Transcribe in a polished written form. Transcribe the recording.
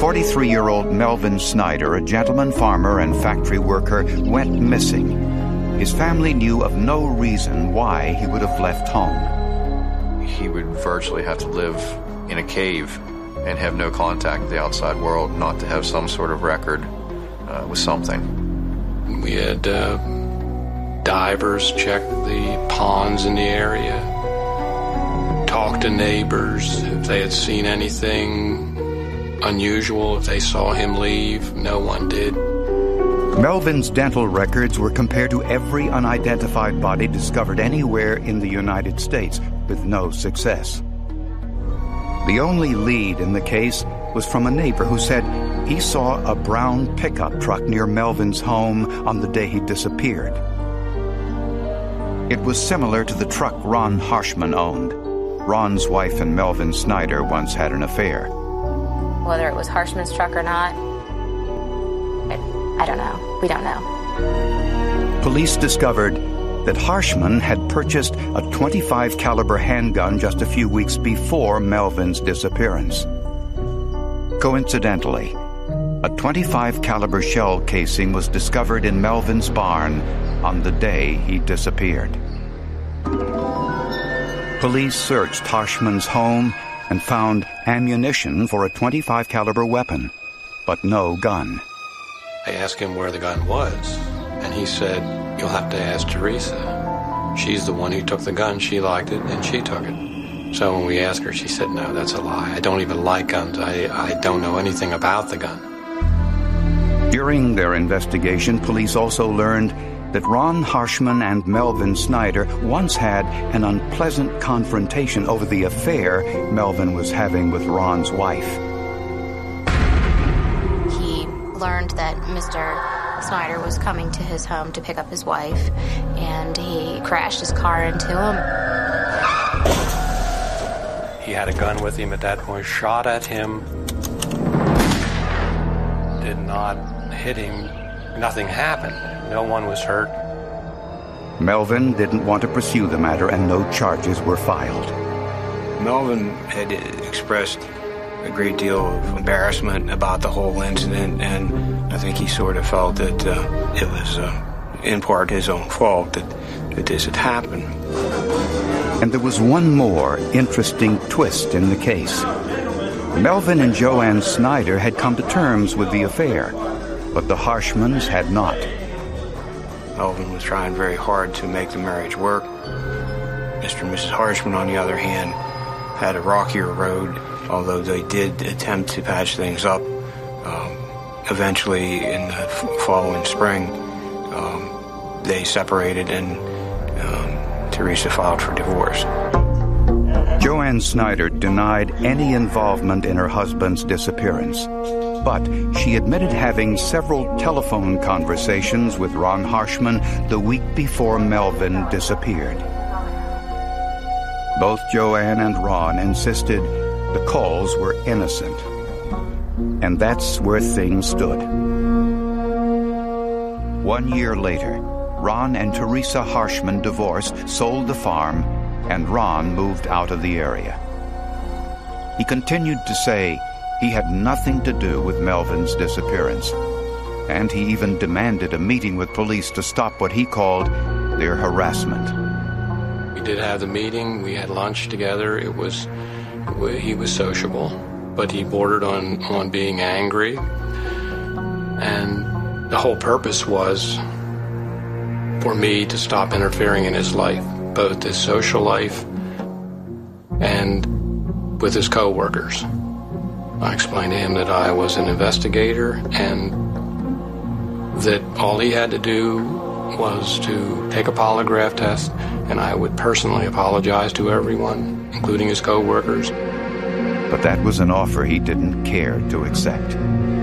43-year-old Melvin Snyder, a gentleman farmer and factory worker, went missing. His family knew of no reason why he would have left home. He would virtually have to live in a cave and have no contact with the outside world, not to have some sort of record with something. We had divers check the ponds in the area, talk to neighbors if they had seen anything unusual, if they saw him leave. No one did. Melvin's dental records were compared to every unidentified body discovered anywhere in the United States, with no success. The only lead in the case was from a neighbor who said he saw a brown pickup truck near Melvin's home on the day he disappeared. It was similar to the truck Ron Harshman owned. Ron's wife and Melvin Snyder once had an affair. Whether it was Harshman's truck or not, I don't know. We don't know. Police discovered that Harshman had purchased a .25 caliber handgun just a few weeks before Melvin's disappearance. Coincidentally, a .25 caliber shell casing was discovered in Melvin's barn on the day he disappeared. Police searched Harshman's home and found ammunition for a .25 caliber weapon, but no gun. I asked him where the gun was, and he said, "You'll have to ask Teresa. She's the one who took the gun. She liked it, and she took it." So when we asked her, she said, "No, that's a lie. I don't even like guns. I don't know anything about the gun." During their investigation, police also learned that Ron Harshman and Melvin Snyder once had an unpleasant confrontation over the affair Melvin was having with Ron's wife. He learned that Mr. Snyder was coming to his home to pick up his wife, and he crashed his car into him. He had a gun with him at that point, shot at him, did not hit him. Nothing happened. No one was hurt. Melvin didn't want to pursue the matter, and no charges were filed. Melvin had expressed a great deal of embarrassment about the whole incident, and I think he sort of felt that it was, in part, his own fault that this had happened. And there was one more interesting twist in the case. Melvin and Joanne Snyder had come to terms with the affair, but the Harshmans had not. Melvin was trying very hard to make the marriage work. Mr. and Mrs. Harshman, on the other hand, had a rockier road, although they did attempt to patch things up. Eventually, in the following spring, they separated, and Teresa filed for divorce. Joanne Snyder denied any involvement in her husband's disappearance, but she admitted having several telephone conversations with Ron Harshman the week before Melvin disappeared. Both Joanne and Ron insisted the calls were innocent, and that's where things stood. 1 year later, Ron and Teresa Harshman divorced, sold the farm, and Ron moved out of the area. He continued to say he had nothing to do with Melvin's disappearance, and he even demanded a meeting with police to stop what he called their harassment. We did have the meeting. We had lunch together. He was sociable, but he bordered on being angry. And the whole purpose was for me to stop interfering in his life, both his social life and with his co-workers. I explained to him that I was an investigator and that all he had to do was to take a polygraph test, and I would personally apologize to everyone, including his co-workers. But that was an offer he didn't care to accept.